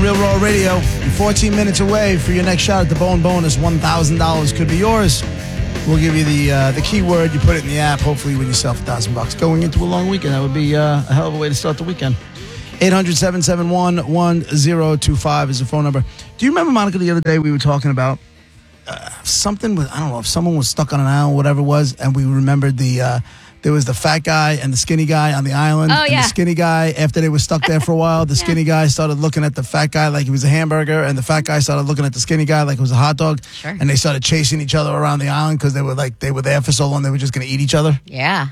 Real Raw Radio. You're 14 minutes away for your next shot at the Bone Bonus. $1,000 could be yours. We'll give you the keyword. You put it in the app. Hopefully, you win yourself $1,000 going into a long weekend. That would be a hell of a way to start the weekend. 800-771-1025 is the phone number. Do you remember, Monica, the other day we were talking about something with, I don't know, if someone was stuck on an island, whatever it was, and we remembered there was the fat guy and the skinny guy on the island. Oh, and yeah. the skinny guy, after they were stuck there for a while, the skinny guy started looking at the fat guy like he was a hamburger, and the fat guy started looking at the skinny guy like it was a hot dog. Sure. And they started chasing each other around the island because they were there for so long they were just going to eat each other. Yeah.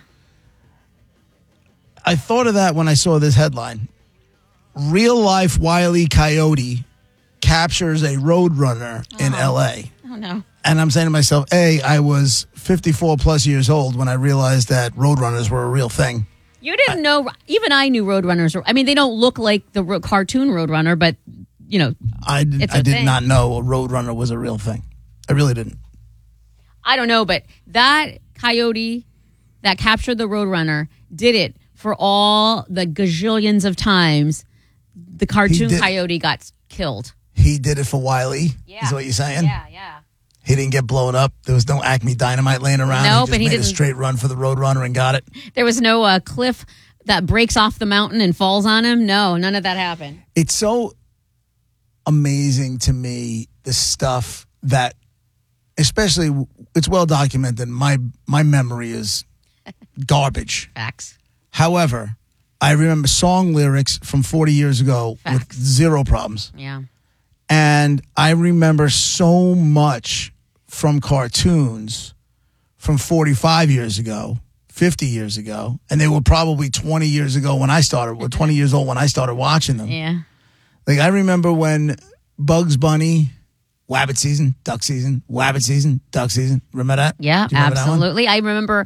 I thought of that when I saw this headline. Real life Wile E. Coyote captures a roadrunner in L.A. Oh, no. And I'm saying to myself, I was 54 plus years old when I realized that roadrunners were a real thing. You didn't know, even I knew Roadrunners. I mean, they don't look like the cartoon Roadrunner, but, you know, I did not know a roadrunner was a real thing. I really didn't. I don't know, but that coyote that captured the Roadrunner did it for all the gazillions of times the cartoon coyote got killed. He did it for Wile E? Yeah. Is what you're saying? Yeah. He didn't get blown up. There was no Acme Dynamite laying around. Nope, he just made a straight run for the roadrunner and got it. There was no cliff that breaks off the mountain and falls on him. No, none of that happened. It's so amazing to me, the stuff that, especially, it's well documented. My memory is garbage. Facts. However, I remember song lyrics from 40 years ago with zero problems. Yeah. And I remember so much from cartoons from 45 years ago, 50 years ago, and they were probably 20 years ago when I started, or 20 years old when I started watching them. Yeah. Like, I remember when Bugs Bunny, Wabbit season, duck season, Wabbit season, duck season. Remember that? Yeah, Do you remember absolutely. I remember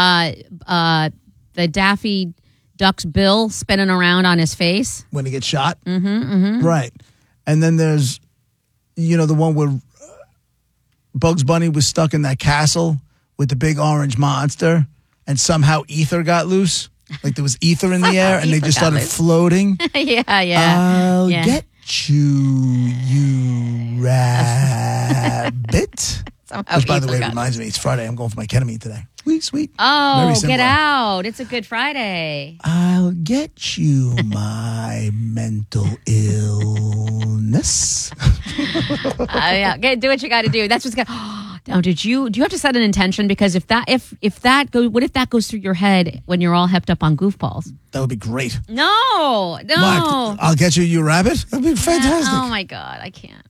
the Daffy Duck's bill spinning around on his face. When he gets shot? Right. And then there's, the one where Bugs Bunny was stuck in that castle with the big orange monster, and somehow ether got loose. Like there was ether in the air, and they just started floating. Yeah. I'll get you rabbit. Which, by the way, reminds me, it's Friday. I'm going for my ketamine today. Sweet. Oh, get out. It's a good Friday. I'll get you my mental illness. Yeah, do what you got to do. That's what's got. Now, do you have to set an intention? Because what if that goes through your head when you're all hepped up on goofballs? That would be great. No. What? I'll get you rabbit? That'd be fantastic. Oh my God, I can't.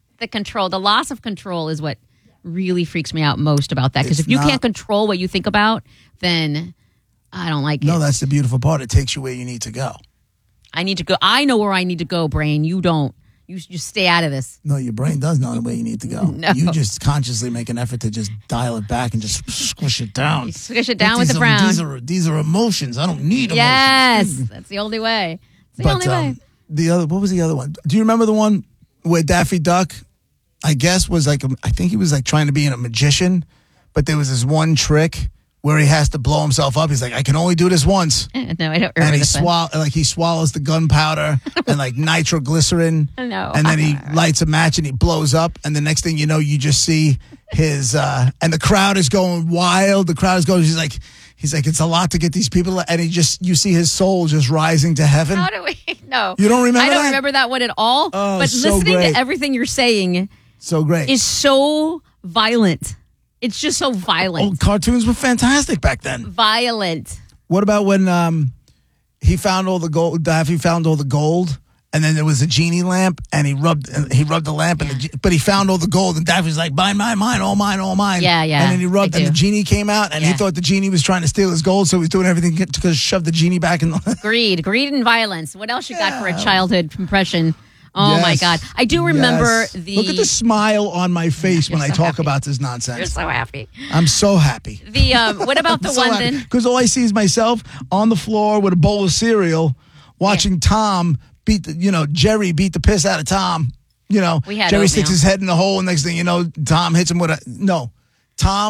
The loss of control is what really freaks me out most about that. Because if you can't control what you think about, then I don't like it. No, that's the beautiful part. It takes you where you need to go. I need to go. I know where I need to go, brain. You don't. You just stay out of this. No, your brain does know where you need to go. No. You just consciously make an effort to just dial it back and just squish it down. You squish it down with the brown. These are emotions. I don't need emotions. Yes, that's the only way. It's the only way. What was the other one? Do you remember the one where Daffy Duck, I guess, was I think he was like trying to be a magician, but there was this one trick where he has to blow himself up. He's like, I can only do this once. No, I don't remember. And he swallows the gunpowder and like nitroglycerin. No. And then he lights a match and he blows up. And the next thing you know, you just see his and the crowd is going wild. The crowd is going. He's like, it's a lot to get these people. And you see his soul just rising to heaven. How do we? No, you don't remember. I don't remember that one at all. Oh, but so listening great. to everything you're saying, so great, is so violent. It's just so violent. Oh, cartoons were fantastic back then. Violent. What about when he found all the gold? Daffy found all the gold, and then there was a genie lamp, and he rubbed the lamp, but he found all the gold, and Daffy's like, mine, all mine. Yeah. And then he rubbed, and the genie came out, and he thought the genie was trying to steal his gold, so he was doing everything to shove the genie back in. Greed and violence. What else you got for a childhood impression? Oh, my God. I do remember Look at the smile on my face when I talk about this nonsense. You're so happy. I'm so happy. What about the one then? Because all I see is myself on the floor with a bowl of cereal watching Tom Jerry beat the piss out of Tom. Jerry sticks his head in the hole, and next thing you know, Tom hits him with Tom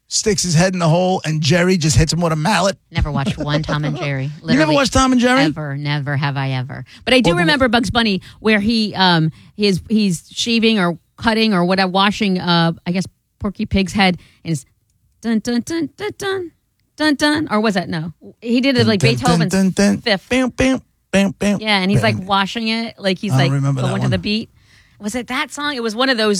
sticks his head in the hole, and Jerry just hits him with a mallet? Never watched one Tom and Jerry. Literally. You never watched Tom and Jerry? Never have I ever. But I do remember Bugs Bunny, where he's shaving or cutting or whatever, washing, I guess, Porky Pig's head, and it's dun dun dun dun dun dun dun. Or was that no? He did it like Beethoven's Fifth. Bam, bam, bam, bam. Yeah, and he's like washing it, like he's like going to one. the beat. Was it that song? It was one of those